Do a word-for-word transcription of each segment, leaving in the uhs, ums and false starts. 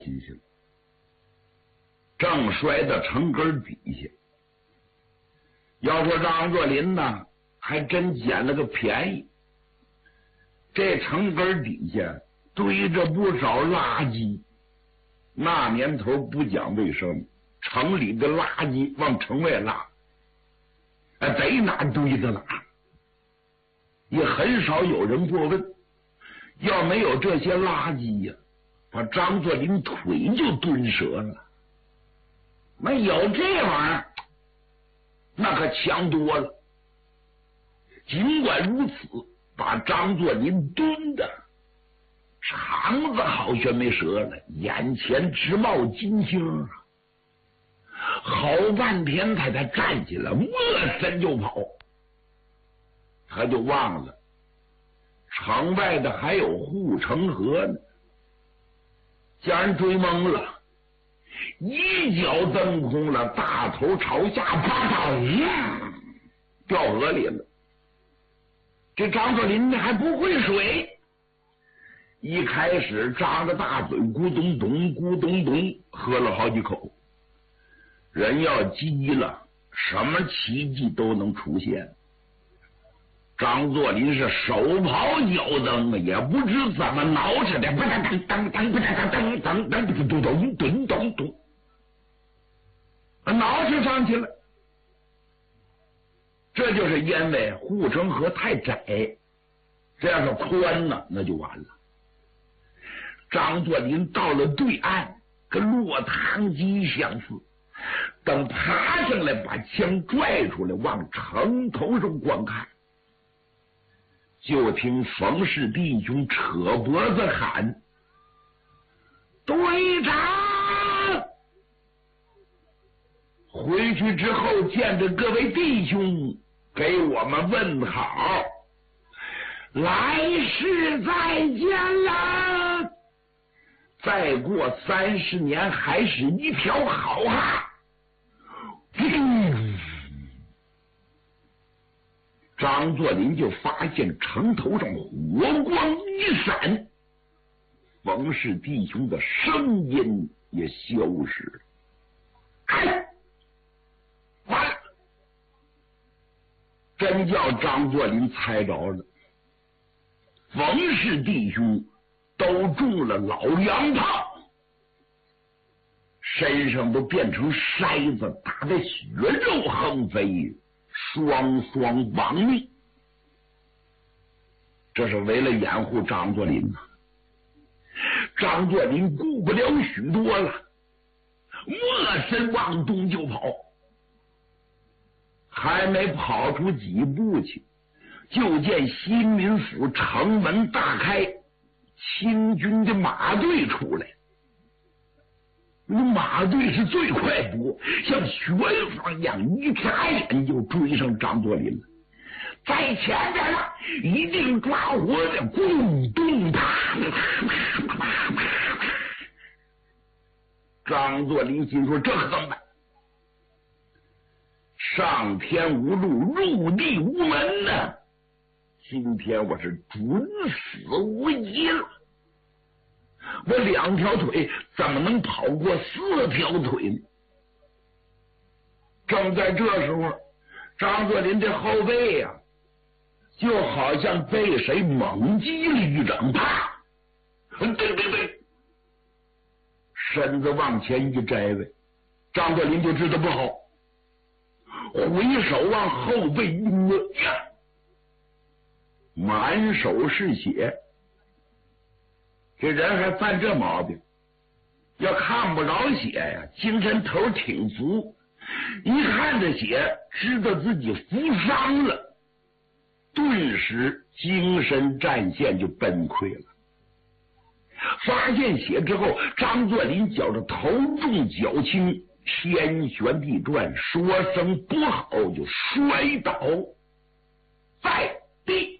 进去了，正摔到城根底下。要说张作霖呢，还真捡了个便宜。这城根底下堆着不少垃圾，那年头不讲卫生，城里的垃圾往城外拉，逮哪堆着哪，也很少有人过问。要没有这些垃圾呀，把张作霖腿就蹲折了。没有这玩意儿，那可强多了。尽管如此，把张作霖蹲的肠子好像没折了，眼前直冒金星啊！好半天他才站起来，摸身就跑。他就忘了城外的还有护城河呢，将人追懵了，一脚蹬空了，大头朝下，啪啪，掉河里了。这张作霖呢还不会水，一开始张着大嘴咕咚咚咕咚咚喝了好几口。人要急了，什么奇迹都能出现。张作霖是手刨脚蹬，也不知怎么挠起来，不噔噔噔不噔噔噔噔噔咚咚咚咚咚，挠起上去了。这就是因为护城河太窄，这要是宽呢，那就完了。张作霖到了对岸，跟落汤鸡相似。等爬上来，把枪拽出来，往城头上观看，就听冯氏弟兄扯脖子喊：“队长！”回去之后见着各位弟兄，给我们问好，来世再见了。再过三十年还是一条好汉。嗯，张作霖就发现城头上火光一闪，冯氏弟兄的声音也消失了。哎，完了！真叫张作霖猜着了，冯氏弟兄都中了老洋炮，身上都变成筛子，打得血肉横飞，双双亡命。这是为了掩护张作霖呐。张作霖顾不了许多了，摸身往东就跑。还没跑出几步去，就见新民府城门大开，清军的马队出来。马队是最快不过，像旋风一样，一眨眼就追上张作霖了。在前边了，一定抓活的，咕咚啪啪啪啪啪。张作霖心说：“这可怎么办？上天无路，入地无门呢！今天我是准死无疑了。我两条腿怎么能跑过四条腿呢？”正在这时候，张作霖这后背呀、啊，就好像被谁猛击了一掌，啪！对对对，身子往前一摘呗，张作霖就知道不好，回手往后背一摸，呀，满手是血。这人还犯这毛病，要看不着血呀，精神头挺足，一看这血，知道自己负伤了，顿时精神战线就崩溃了。发现血之后，张作霖觉着头重脚轻，天旋地转，说声不好就摔倒在地。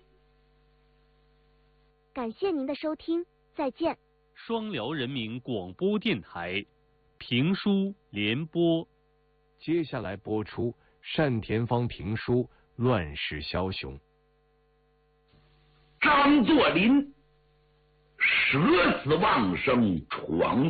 感谢您的收听，再见。 双辽人民广播电台评书联播， 接下来播出单田芳评书《乱世枭雄》。 张作霖舍死忘生，闯